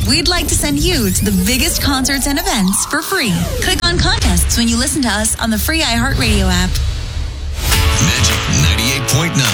We'd like to send you to the biggest concerts and events for free. Click on contests when you listen to us on the free iHeartRadio app. Magic 98.9.